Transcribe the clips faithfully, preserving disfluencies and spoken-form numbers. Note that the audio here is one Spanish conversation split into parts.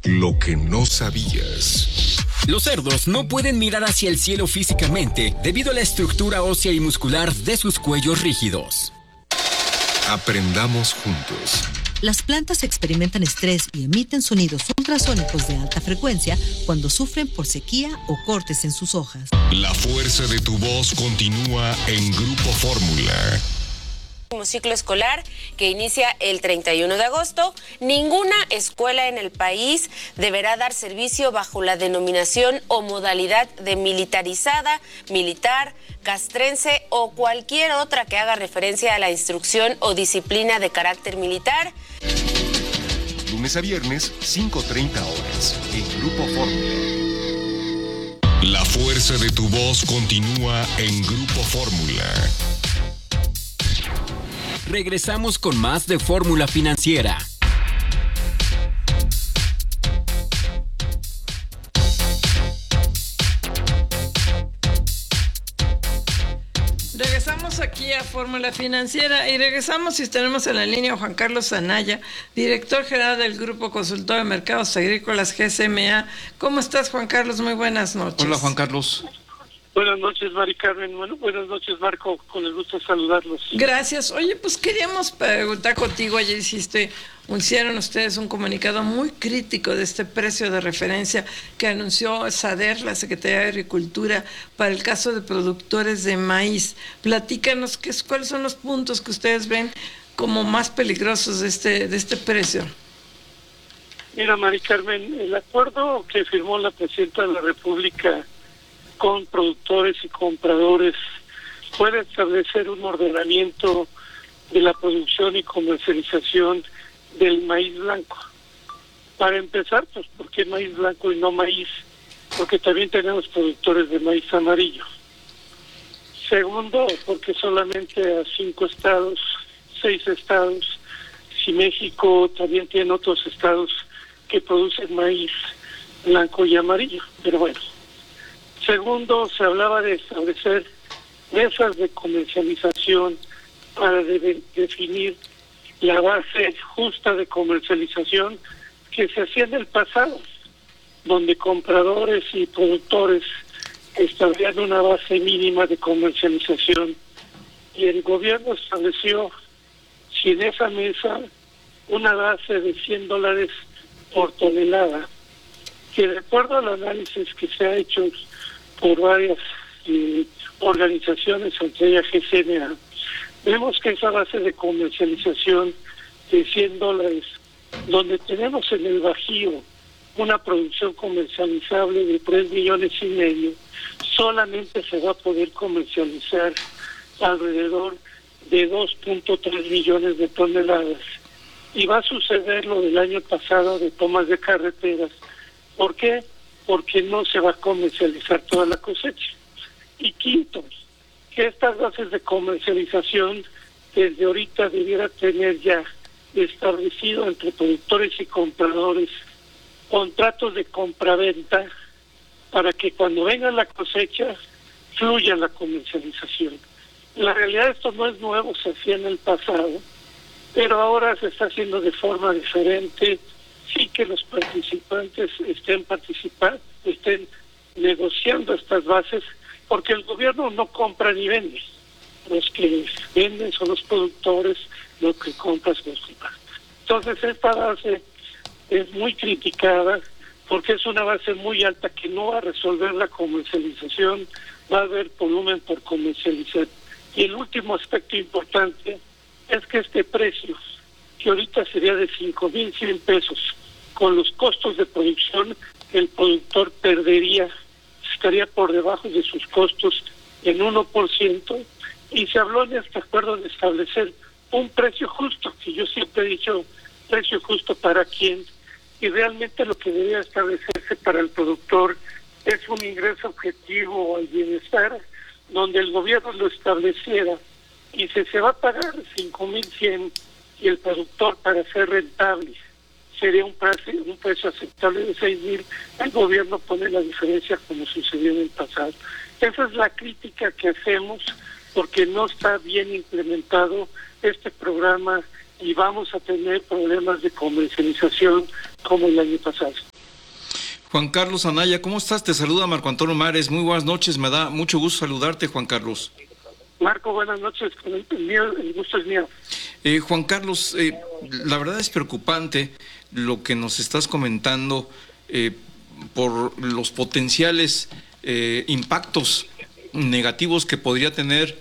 Lo que no sabías. Los cerdos no pueden mirar hacia el cielo físicamente debido a la estructura ósea y muscular de sus cuellos rígidos. Aprendamos juntos. Las plantas experimentan estrés y emiten sonidos ultrasónicos de alta frecuencia cuando sufren por sequía o cortes en sus hojas. La fuerza de tu voz continúa en Grupo Fórmula. Ciclo escolar que inicia el treinta y uno de agosto, ninguna escuela en el país deberá dar servicio bajo la denominación o modalidad de militarizada, militar, castrense o cualquier otra que haga referencia a la instrucción o disciplina de carácter militar. Lunes a viernes, cinco treinta horas, en Grupo Fórmula. La fuerza de tu voz continúa en Grupo Fórmula. Regresamos con más de Fórmula Financiera. Regresamos aquí a Fórmula Financiera y regresamos y tenemos en la línea a Juan Carlos Anaya, director general del Grupo Consultor de Mercados Agrícolas G S M A. ¿Cómo estás, Juan Carlos? Muy buenas noches. Hola, Juan Carlos. Buenas noches, Mari Carmen. Bueno, buenas noches, Marco. Con el gusto de saludarlos. Gracias. Oye, pues queríamos preguntar contigo. Ayer hiciste, hicieron ustedes un comunicado muy crítico de este precio de referencia que anunció SADER, la Secretaría de Agricultura, para el caso de productores de maíz. Platícanos qué es, cuáles son los puntos que ustedes ven como más peligrosos de este, de este precio. Mira, Mari Carmen, el acuerdo que firmó la Presidenta de la República con productores y compradores puede establecer un ordenamiento de la producción y comercialización del maíz blanco. Para empezar, pues, ¿por qué maíz blanco y no maíz? Porque también tenemos productores de maíz amarillo. Segundo, porque solamente a cinco estados, seis estados, si México también tiene otros estados que producen maíz blanco y amarillo, pero bueno. Segundo, se hablaba de establecer mesas de comercialización para de- definir la base justa de comercialización que se hacía en el pasado, donde compradores y productores establecían una base mínima de comercialización y el gobierno estableció, sin esa mesa, una base de cien dólares por tonelada, que de acuerdo al análisis que se ha hecho por varias eh, organizaciones, entre ellas G S M A, vemos que esa base de comercialización de cien dólares, donde tenemos en el Bajío una producción comercializable de tres millones y medio, solamente se va a poder comercializar alrededor de dos punto tres millones de toneladas. Y va a suceder lo del año pasado de tomas de carreteras. ¿Por qué? Porque no se va a comercializar toda la cosecha. Y quinto, que estas bases de comercialización desde ahorita debiera tener ya establecido entre productores y compradores contratos de compraventa para que cuando venga la cosecha fluya la comercialización. En la realidad esto no es nuevo, se hacía en el pasado, pero ahora se está haciendo de forma diferente. Sí que los participantes estén participando, estén negociando estas bases, porque el gobierno no compra ni vende. Los que venden son los productores, los que compran son los compradores. Entonces esta base es muy criticada porque es una base muy alta que no va a resolver la comercialización, va a haber volumen por comercializar. Y el último aspecto importante es que este precio, que ahorita sería de cinco mil cien pesos, con los costos de producción, el productor perdería, estaría por debajo de sus costos en uno por ciento, y se habló en este acuerdo de establecer un precio justo, que yo siempre he dicho, precio justo para quién, y realmente lo que debería establecerse para el productor es un ingreso objetivo al bienestar, donde el gobierno lo estableciera, y si se va a pagar cinco mil cien y el productor, para ser rentable, sería un precio, un precio aceptable de seis mil, el gobierno pone la diferencia como sucedió en el pasado. Esa es la crítica que hacemos, porque no está bien implementado este programa y vamos a tener problemas de comercialización como el año pasado. Juan Carlos Anaya, ¿cómo estás? Te saluda Marco Antonio Mares. Muy buenas noches, me da mucho gusto saludarte, Juan Carlos. Marco, buenas noches, el, mío, el gusto es mío. Eh, Juan Carlos, eh, la verdad es preocupante lo que nos estás comentando eh, por los potenciales eh, impactos negativos que podría tener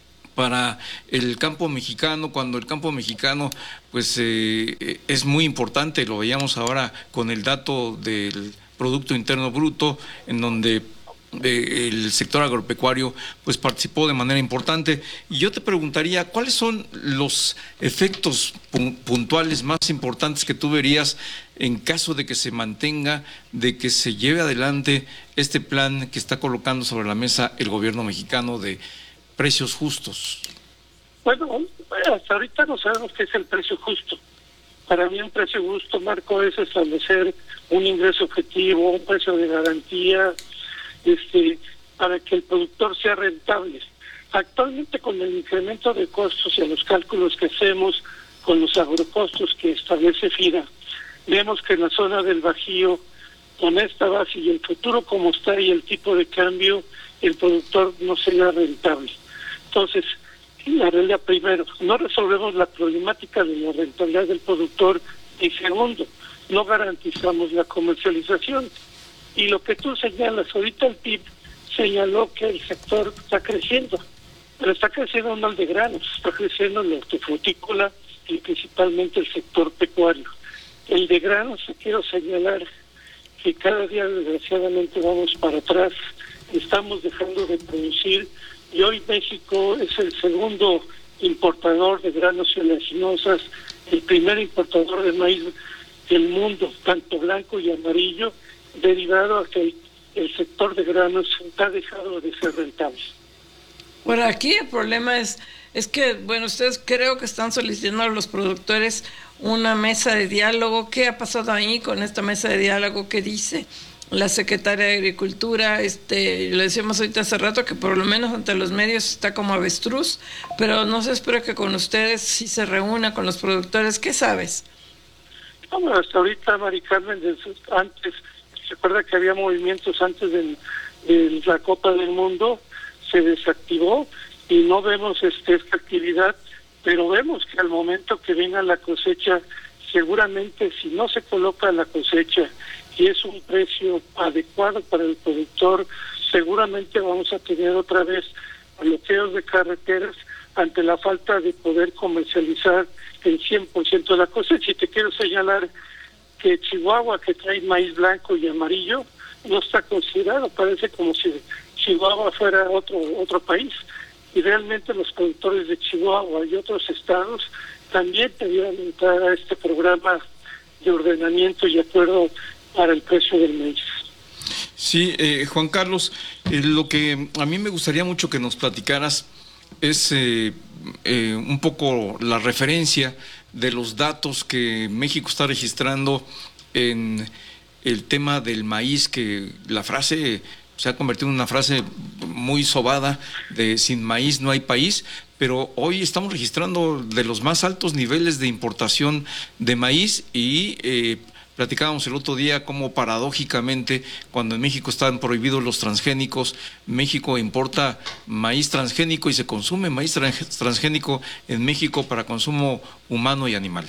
para el campo mexicano, cuando el campo mexicano pues eh, es muy importante. Lo veíamos ahora con el dato del Producto Interno Bruto, en donde eh, el sector agropecuario pues participó de manera importante. Y yo te preguntaría, ¿cuáles son los efectos pu- puntuales más importantes que tú verías en caso de que se mantenga, de que se lleve adelante este plan que está colocando sobre la mesa el gobierno mexicano de precios justos? Bueno, hasta ahorita no sabemos qué es el precio justo. Para mí un precio justo, Marco, es establecer un ingreso objetivo, un precio de garantía, este, para que el productor sea rentable. Actualmente, con el incremento de costos y a los cálculos que hacemos con los agrocostos que establece FIRA, vemos que en la zona del Bajío, con esta base y el futuro como está y el tipo de cambio, el productor no será rentable. Entonces, la realidad, primero, no resolvemos la problemática de la rentabilidad del productor, y segundo, no garantizamos la comercialización. Y lo que tú señalas, ahorita el P I B señaló que el sector está creciendo, pero está creciendo no el de granos, está creciendo el hortofrutícola y principalmente el sector pecuario. El de granos, quiero señalar que cada día desgraciadamente vamos para atrás, estamos dejando de producir, y hoy México es el segundo importador de granos y oleaginosas, el primer importador de maíz del mundo, tanto blanco y amarillo, derivado a que el, el sector de granos ha dejado de ser rentable. Bueno, aquí el problema es, es que, bueno, ustedes creo que están solicitando a los productores una mesa de diálogo. ¿Qué ha pasado ahí con esta mesa de diálogo? ¿Qué dice la secretaria de Agricultura? Este, le decíamos ahorita hace rato que por lo menos ante los medios está como avestruz, pero no se espera que con ustedes sí se reúna con los productores. ¿Qué sabes? Bueno, hasta ahorita, Mari Carmen, desde antes, se acuerda que había movimientos antes de, de la Copa del Mundo, se desactivó y no vemos este, esta actividad, pero vemos que al momento que venga la cosecha, seguramente si no se coloca la cosecha y es un precio adecuado para el productor, seguramente vamos a tener otra vez bloqueos de carreteras ante la falta de poder comercializar el cien por ciento de la cosecha. Y te quiero señalar que Chihuahua, que trae maíz blanco y amarillo, no está considerado, parece como si Chihuahua fuera otro otro país, y realmente los productores de Chihuahua y otros estados también debieran entrar a este programa de ordenamiento y acuerdo para el precio del maíz. Sí, eh, Juan Carlos, eh, lo que a mí me gustaría mucho que nos platicaras es eh, eh, un poco la referencia de los datos que México está registrando en el tema del maíz, que la frase se ha convertido en una frase muy sobada de sin maíz no hay país, pero hoy estamos registrando de los más altos niveles de importación de maíz y eh, platicábamos el otro día cómo paradójicamente cuando en México están prohibidos los transgénicos, México importa maíz transgénico y se consume maíz transgénico en México para consumo humano y animal.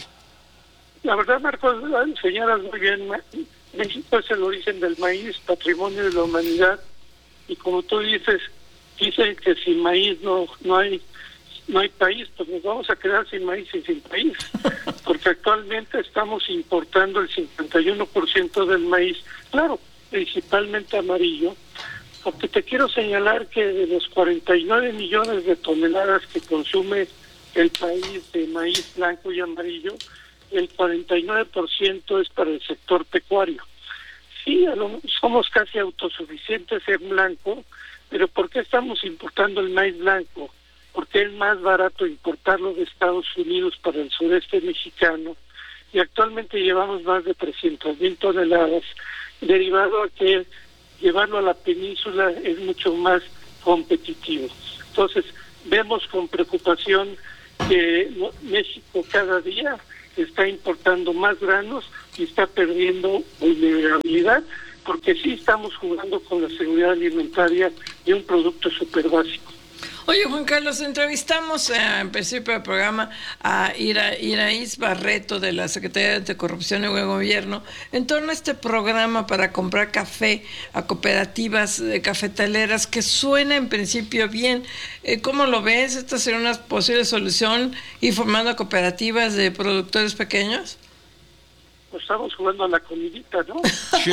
La verdad, Marcos, señalas muy bien, México es el origen del maíz, patrimonio de la humanidad, y como tú dices, dicen que sin maíz no no hay no hay país, pues nos vamos a quedar sin maíz y sin país, porque actualmente estamos importando el cincuenta y uno por ciento del maíz, claro, principalmente amarillo, porque te quiero señalar que de los cuarenta y nueve millones de toneladas que consume el país de maíz blanco y amarillo, el cuarenta y nueve por ciento es para el sector pecuario. Sí, somos casi autosuficientes en blanco, pero ¿por qué estamos importando el maíz blanco? Porque es más barato importarlo de Estados Unidos para el sureste mexicano, y actualmente llevamos más de trescientas mil toneladas, derivado a que llevarlo a la península es mucho más competitivo. Entonces, vemos con preocupación que México cada día está importando más granos y está perdiendo vulnerabilidad, porque sí estamos jugando con la seguridad alimentaria de un producto súper básico. Oye, Juan Carlos, entrevistamos eh, en principio del programa a Ira, Iraíz Barreto de la Secretaría de Anticorrupción y Buen Gobierno en torno a este programa para comprar café a cooperativas eh, cafetaleras, que suena en principio bien. Eh, ¿Cómo lo ves? ¿Esta sería una posible solución, ir formando cooperativas de productores pequeños? Pues estamos jugando a la comidita, ¿no?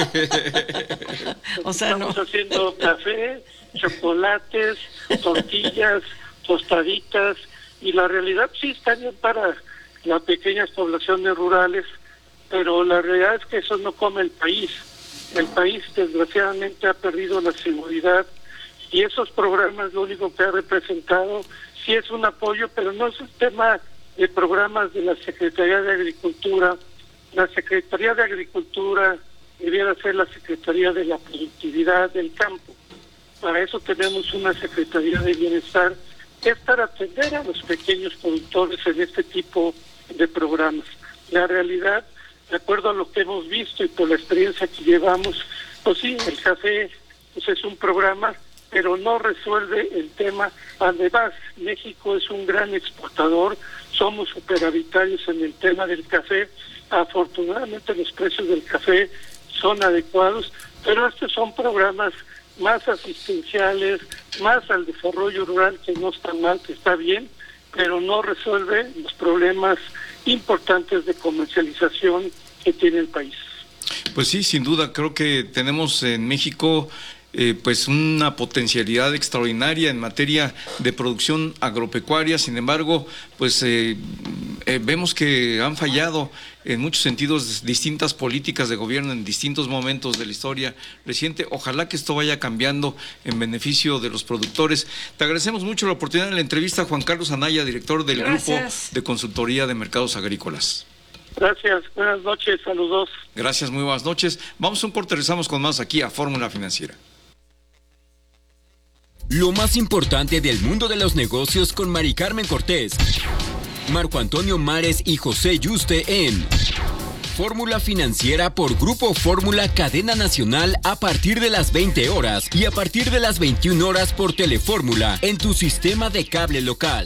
O sea, estamos no. haciendo café, chocolates, tortillas, tostaditas, y la realidad sí está bien para las pequeñas poblaciones rurales, pero la realidad es que eso no come el país. El país desgraciadamente ha perdido la seguridad, y esos programas lo único que ha representado sí es un apoyo, pero no es un tema de programas de la Secretaría de Agricultura. La Secretaría de Agricultura debiera ser la Secretaría de la Productividad del Campo. Para eso tenemos una Secretaría de Bienestar, que es para atender a los pequeños productores en este tipo de programas. La realidad, de acuerdo a lo que hemos visto y por la experiencia que llevamos, pues sí, el café pues es un programa, pero no resuelve el tema. Además, México es un gran exportador, somos superavitarios en el tema del café. Afortunadamente los precios del café son adecuados, pero estos son programas más asistenciales, más al desarrollo rural, que no está mal, que está bien, pero no resuelve los problemas importantes de comercialización que tiene el país. Pues sí, sin duda, creo que tenemos en México Eh, pues una potencialidad extraordinaria en materia de producción agropecuaria. Sin embargo, pues eh, eh, vemos que han fallado en muchos sentidos distintas políticas de gobierno en distintos momentos de la historia reciente. Ojalá que esto vaya cambiando en beneficio de los productores. Te agradecemos mucho la oportunidad de la entrevista, Juan Carlos Anaya, director del Gracias. Grupo de Consultoría de Mercados Agrícolas. Gracias, buenas noches, saludos. Gracias, muy buenas noches. Vamos a un corte, regresamos con más aquí a Fórmula Financiera. Lo más importante del mundo de los negocios con Mari Carmen Cortés, Marco Antonio Mares y José Yuste en Fórmula Financiera por Grupo Fórmula Cadena Nacional a partir de las veinte horas y a partir de las veintiuna horas por Telefórmula en tu sistema de cable local.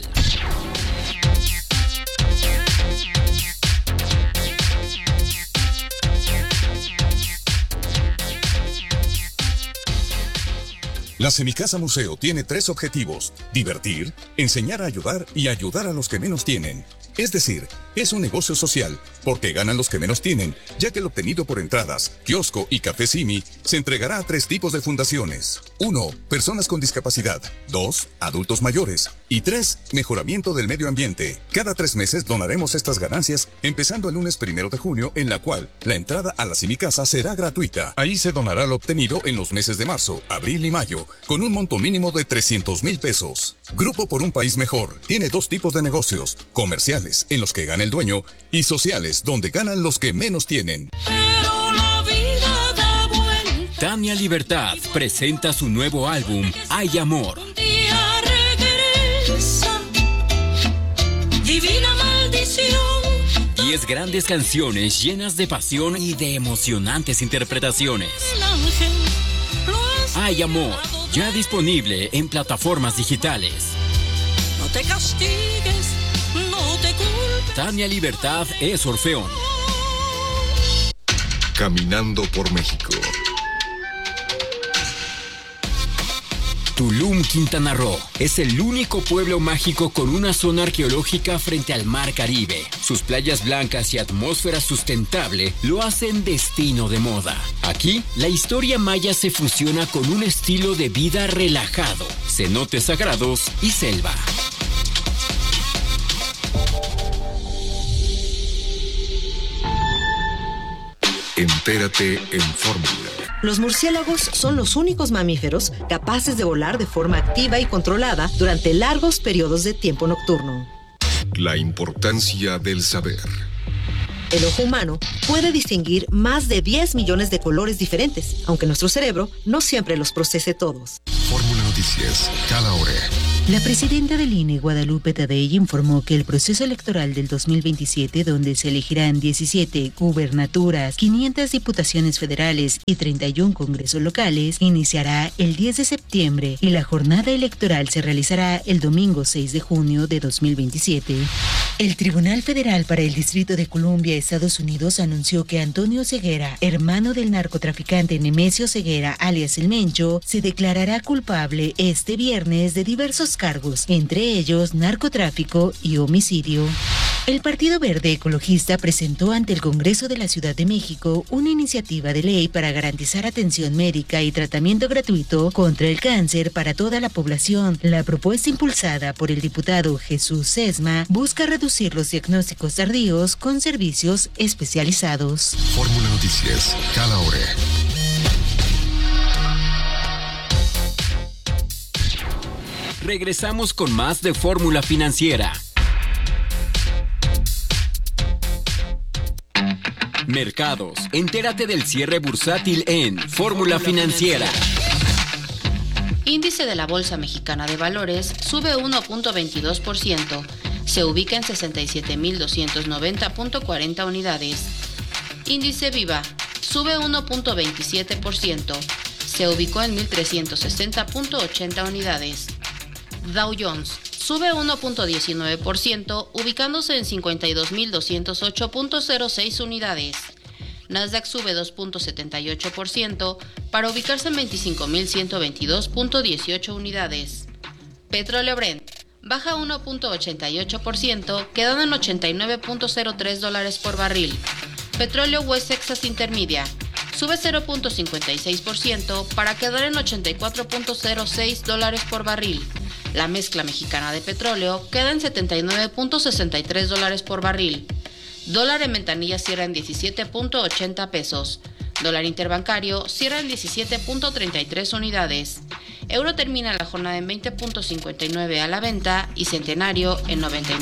La Semicasa Museo tiene tres objetivos: divertir, enseñar a ayudar y ayudar a los que menos tienen. Es decir, es un negocio social, porque ganan los que menos tienen, ya que el obtenido por entradas, kiosco y café Simi se entregará a tres tipos de fundaciones. Uno, personas con discapacidad. Dos, adultos mayores. Y tres, mejoramiento del medio ambiente. Cada tres meses donaremos estas ganancias, empezando el lunes primero de junio, en la cual la entrada a la Semicasa será gratuita. Ahí se donará lo obtenido en los meses de marzo, abril y mayo, con un monto mínimo de trescientos mil pesos. Grupo por un País Mejor tiene dos tipos de negocios: comerciales, en los que gana el dueño, y sociales, donde ganan los que menos tienen. Pero la vida da vuelta. Tania Libertad presenta su nuevo álbum, Hay Amor. Un día regresa, divina maldición. Diez grandes canciones llenas de pasión y de emocionantes interpretaciones. El ángel lo has Hay Amor, dado ya disponible en plataformas digitales. No te castigues, no te culpes. Tania Libertad es Orfeón. Caminando por México. Tulum, Quintana Roo, es el único pueblo mágico con una zona arqueológica frente al Mar Caribe. Sus playas blancas y atmósfera sustentable lo hacen destino de moda. Aquí, la historia maya se fusiona con un estilo de vida relajado, cenotes sagrados y selva. Entérate en Fórmula. Los murciélagos son los únicos mamíferos capaces de volar de forma activa y controlada durante largos periodos de tiempo nocturno. La importancia del saber. El ojo humano puede distinguir más de diez millones de colores diferentes, aunque nuestro cerebro no siempre los procese todos. Fórmula Noticias, cada hora. La presidenta del I N E, Guadalupe Tadei, informó que el proceso electoral del dos mil veintisiete, donde se elegirán diecisiete gubernaturas, quinientas diputaciones federales y treinta y uno congresos locales, iniciará el diez de septiembre y la jornada electoral se realizará el domingo seis de junio de dos mil veintisiete. El Tribunal Federal para el Distrito de Columbia, Estados Unidos, anunció que Antonio Ceguera, hermano del narcotraficante Nemesio Ceguera, alias El Mencho, se declarará culpable este viernes de diversos cargos, entre ellos narcotráfico y homicidio. El Partido Verde Ecologista presentó ante el Congreso de la Ciudad de México una iniciativa de ley para garantizar atención médica y tratamiento gratuito contra el cáncer para toda la población. La propuesta, impulsada por el diputado Jesús Sesma, busca reducir los diagnósticos tardíos con servicios especializados. Fórmula Noticias, cada hora. Regresamos con más de Fórmula Financiera. Mercados. Entérate del cierre bursátil en Fórmula Financiera. Índice de la Bolsa Mexicana de Valores sube uno punto veintidós por ciento. Se ubica en sesenta y siete mil doscientos noventa punto cuarenta unidades. Índice Viva sube uno punto veintisiete por ciento. Se ubicó en mil trescientos sesenta punto ochenta unidades. Dow Jones sube uno punto diecinueve por ciento, ubicándose en cincuenta y dos mil doscientos ocho punto cero seis unidades. Nasdaq sube dos punto setenta y ocho por ciento para ubicarse en veinticinco mil ciento veintidós punto dieciocho unidades. Petróleo Brent baja uno punto ochenta y ocho por ciento, quedando en ochenta y nueve punto cero tres dólares por barril. Petróleo West Texas Intermedia sube cero punto cincuenta y seis por ciento para quedar en ochenta y cuatro punto cero seis dólares por barril. La mezcla mexicana de petróleo queda en setenta y nueve punto sesenta y tres dólares por barril. Dólar en ventanilla cierra en diecisiete punto ochenta pesos. Dólar interbancario cierra en diecisiete punto treinta y tres unidades. Euro termina la jornada en veinte punto cincuenta y nueve a la venta y Centenario en noventa y nueve